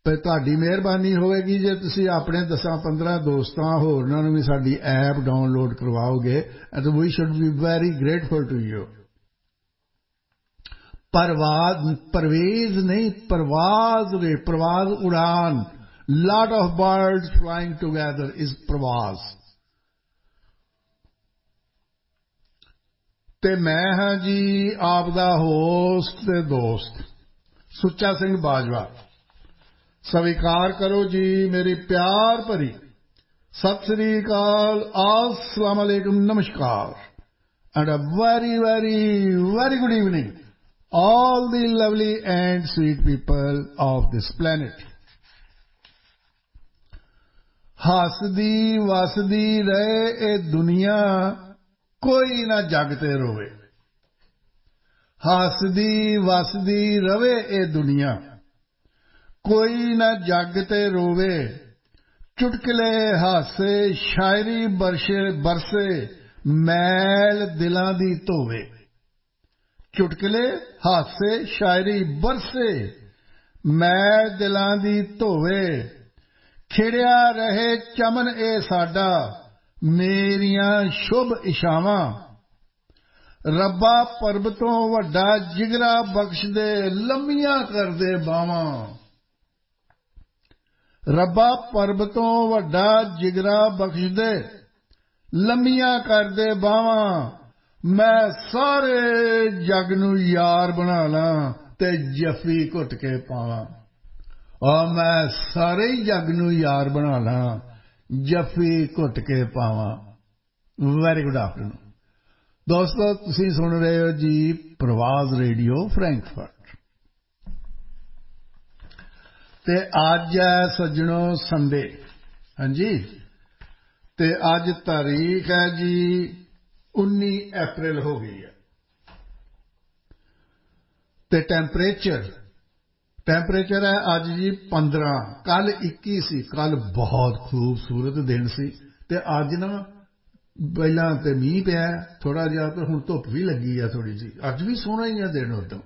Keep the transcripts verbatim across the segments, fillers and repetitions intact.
पर तुहाडी मेहरबानी होएगी जे तुसीं अपने दसां पंद्रह दोस्तां होरनां नूं भी साडी ऐप डाउनलोड करवाओगे and we should be very grateful to you. परवाज Parvez नहीं परवाज रे परवाज उड़ान lot of birds flying together is प्रवास। ते मैं हाँ जी आप दा होस्ट ते दोस्त सुच्चा सिंह बाजवा। स्वीकार करो जी मेरी प्यार भरी सत श्री अकाल अस्सलाम वालेकुम नमस्कार and a very very very good evening all the lovely and sweet people of this planet। हसदी वसदी रहे ए दुनिया कोई ना जगते रोवे। हसदी वसदी रवे ए दुनिया कोई ना जगते रोवे। चुटकले हासे शायरी बरसे बरसे मैल दिलां दी धोवे। चुटकले हासे शायरी बरसे मैल दिलां दी धोवे। खिड़िया रहे चमन ए साडा मेरियां शुभ इछावां। रब्बा परबतों वड्डा जिगरा बख्श दे लम्मियां कर दे बावां। रब्बा परबतों वड्डा जिगरा बख्श दे लम्मियां कर दे बावां। मैं सारे जग नू यार बना ला ते जफी घुट के पावां। और मैं सारे जग नू यार बना ला जफी घुट के पावां। वेरी गुड आफ्टरनून दोस्तों, तुसीं सुन रहे हो जी प्रवाज रेडियो फ्रैंकफर्ट। ते अज है सज्जनों संडे। हाँ जी, ते अज तारीख है जी उन्नीस अप्रैल हो गई है। ते टैंपरेचर टैंपरेचर है अज जी पंद्रह। कल इक्की सी। कल बहुत खूबसूरत दिन सी ते अज ना पहला तो मीह पिया थोड़ा जिहा तो हुण धुप भी लगी है थोड़ी जी। अज भी सोहना ही है दिन उदों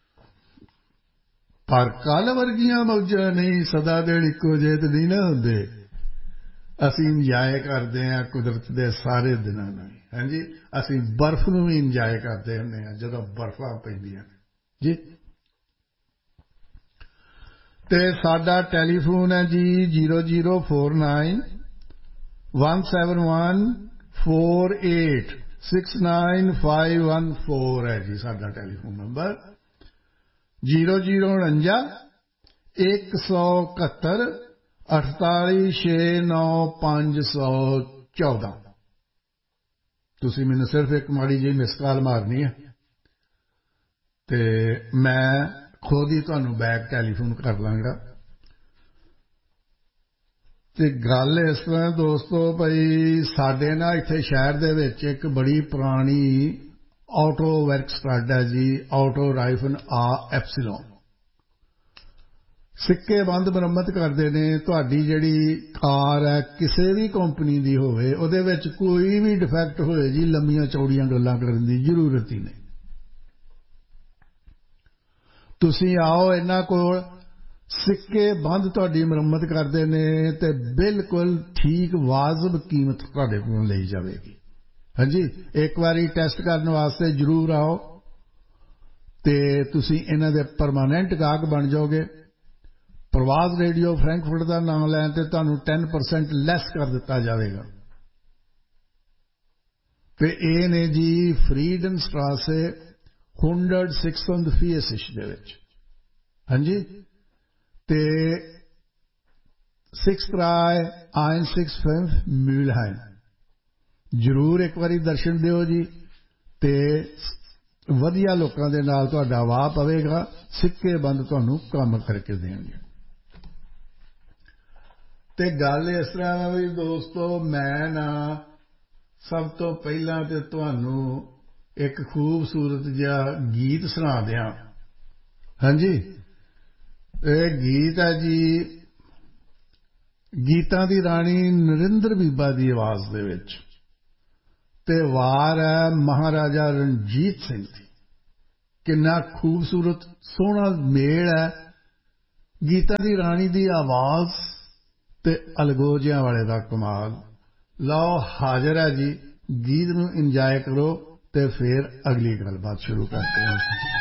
पर कल वर्गियां मौजां नहीं। सदा दिन इक्को जे ते नहीं ना हुंदे। असीं इंजाय करते हैं कुदरत के सारे दिनों में। हाँ जी, असीं बर्फ नूं भी इंजाय करते हुंदे हां जदों बर्फां पैंदियां जी। ते साडा टैलीफोन है जी zero zero four nine one seven one four eight six nine five one four है जी साडा टैलीफोन नंबर। जीरो जीरो उणंजा एक सौ कहत्तर अठताली छे नौ पांच सौ चौदह। तुसी मैनू सिर्फ एक माड़ी जी मिस कॉल मारनी है ते मैं खुद ही तुहानू बैक टैलीफोन कर लांगा। ते गल इस तरह दोस्तों भाई साडे ना इत्थे शहर दे विच एक बड़ी पुरानी ऑटो वर्क स्टड है जी ऑटो राइफन आ एप्सिलॉन। सिक्के बंद मुरम्मत करते ने। तुहाडी जिहड़ी कार है किसी भी कंपनी की होवे उहदे विच कोई भी डिफैक्ट होए जी लंबियां चौड़ियां गल्लां करन दी जरूरत ही नहीं। तुसीं आओ इन्हां कोल सिक्के बंद तुहाडी मुरम्मत करते ने ते बिल्कुल ठीक वाजिब कीमत तुहाडे कोलों लई जावेगी। हाँ जी, एक बारी टेस्ट करने वास्ते जरूर आओ ते तुसीं इन्हां दे परमानेंट गाहक बन जाओगे। प्रवाज रेडियो फ्रैंकफर्ट का नाम लैन ते तुहानू टेन परसेंट लैस कर दिता जाएगा। ते ये ने जी फ्रीडम स्ट्रासे हंड्रेड सिक्स फीएसिश दे विच। हाँ जी, ते सिक्स त्राय आइन सिक्स फिफ्थ म्यूलहाइन जरूर एक बारी दर्शन दिओ जी ते वधिया लोकां दे नाल तुहाडा वाह पवेगा। सिक्के बंद तुहानू काम करके देंगे। ते गल इस तरह भी दोस्तों मैं ना सब तो पहला ते तुहानू एक खूबसूरत जिहा गीत सुना दियां। हाँ जी, ये गीत है जी गीतां दी रानी नरिंदर बीबा दी आवाज दे विच ते वार है महाराजा रणजीत सिंह दी। कितना खूबसूरत सोहना मेल है ਗੀਤਾ ਦੀ ਰਾਣੀ ਦੀ ਆਵਾਜ਼ ਤੇ ਅਲਗੋਜਿਆਂ ਵਾਲੇ ਦਾ ਕਮਾਲ। ਲਓ ਹਾਜ਼ਰ ਹੈ ਜੀ, ਗੀਤ ਨੂੰ ਇੰਜੋਏ ਕਰੋ ਤੇ ਫਿਰ ਅਗਲੀ ਗੱਲਬਾਤ ਸ਼ੁਰੂ ਕਰਦੇ ਹਾਂ।